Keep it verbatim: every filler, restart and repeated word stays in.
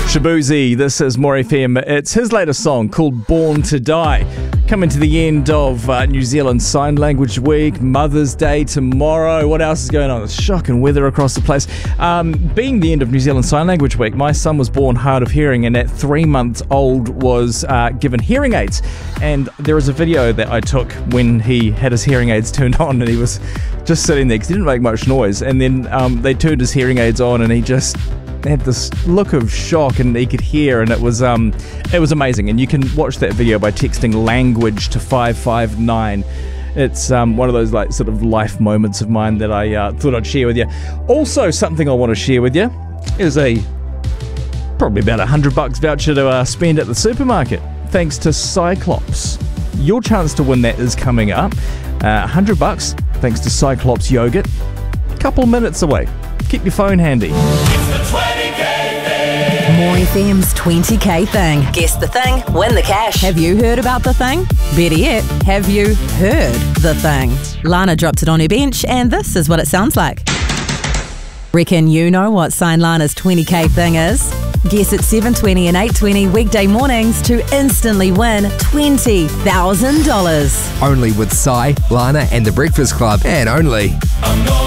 Shabuzi, this is More F M. It's his latest song called Born to Die. Coming to the end of uh, New Zealand Sign Language Week, Mother's Day tomorrow. What else is going on? It's shocking weather across the place. Um, being the end of New Zealand Sign Language Week, my son was born hard of hearing and at three months old was uh, given hearing aids. And there is a video that I took when he had his hearing aids turned on and he was just sitting there because he didn't make much noise. And then um, they turned his hearing aids on and he just had this look of shock and he could hear, and it was um it was amazing. And you can watch that video by texting language to five five nine. It's um one of those like sort of life moments of mine that I uh, thought I'd share with you. Also, something I want to share with you is a probably about a hundred bucks voucher to uh, spend at the supermarket thanks to Cyclops. Your chance to win that is coming up. A uh, hundred bucks thanks to Cyclops yogurt. Couple minutes away. Keep your phone handy. More F M's twenty K thing. Guess the thing, win the cash. Have you heard about the thing? Better yet, have you heard the thing? Lana dropped it on her bench and this is what it sounds like. Reckon you know what Sign Lana's twenty K thing is? Guess at seven twenty and eight twenty weekday mornings to instantly win twenty thousand dollars. Only with Sai, Lana and The Breakfast Club, and only